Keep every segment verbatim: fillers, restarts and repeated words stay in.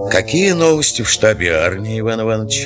Какие новости в штабе армии, Иван Иванович?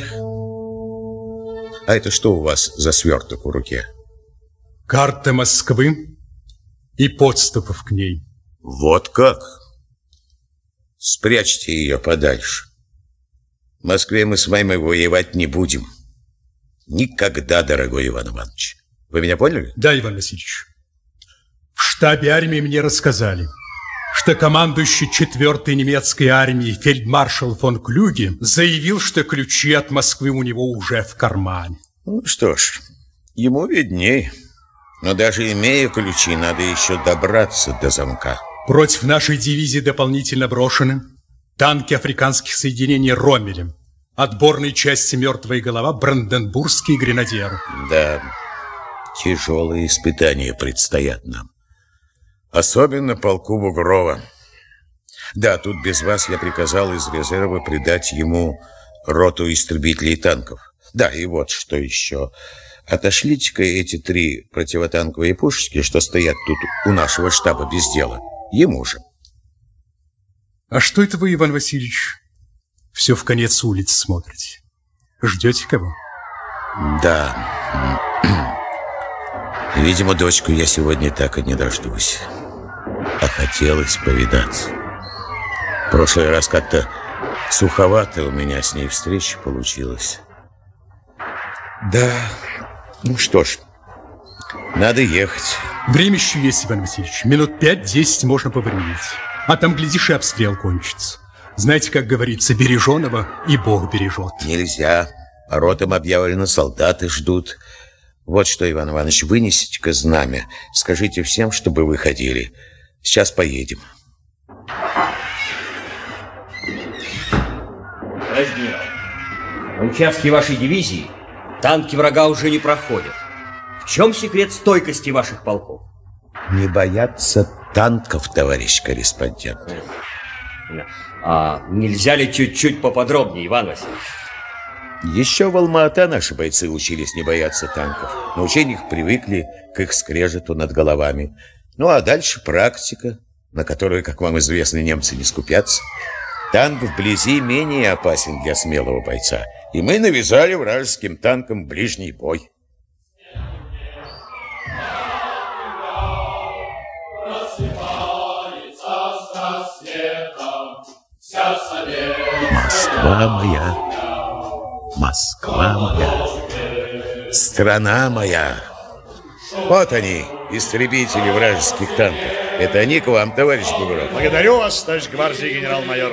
А это что у вас за сверток в руке? Карта Москвы и подступов к ней. Вот как? Спрячьте ее подальше. В Москве мы с вами воевать не будем. Никогда, дорогой Иван Иванович. Вы меня поняли? Да, Иван Васильевич. В штабе армии мне рассказали, что командующий четвертой немецкой армией фельдмаршал фон Клюге заявил, что ключи от Москвы у него уже в кармане. Ну что ж, ему видней. Но даже имея ключи, надо еще добраться до замка. Против нашей дивизии дополнительно брошены танки африканских соединений Роммелем, отборной части «Мертвая голова», бранденбургские гренадеры. Да, тяжелые испытания предстоят нам. Особенно полку Бугрова. Да, тут без вас я приказал из резерва придать ему роту истребителей танков. Да, и вот что еще. Отошлите-ка эти три противотанковые пушечки, что стоят тут у нашего штаба без дела, ему же. А что это вы, Иван Васильевич, все в конец улицы смотрите? Ждете кого? Да. Видимо, дочку я сегодня так и не дождусь. А хотелось повидаться. В прошлый раз как-то суховато у меня с ней встреча получилась. Да, ну что ж, надо ехать. Время еще есть, Иван Васильевич. Минут пять-десять можно повременить. А там, глядишь, и обстрел кончится. Знаете, как говорится, береженого и Бог бережет. Нельзя. Ротам объявлено, солдаты ждут. Вот что, Иван Иванович, вынесите-ка знамя. Скажите всем, чтобы выходили. Сейчас поедем. Товарищ генерал, на участке вашей дивизии танки врага уже не проходят. В чем секрет стойкости ваших полков? Не боятся танков, товарищ корреспондент. А нельзя ли чуть-чуть поподробнее, Иван Васильевич? Еще в Алма-Ата наши бойцы учились не бояться танков. На учениях привыкли к их скрежету над головами. Ну а дальше практика, на которую, как вам известно, немцы не скупятся. Танк вблизи менее опасен для смелого бойца. И мы навязали вражеским танкам ближний бой. Москва моя, Москва моя, страна моя. Вот они, истребители вражеских танков. Это они к вам, товарищ Бугров. Благодарю вас, товарищ гвардии генерал-майор.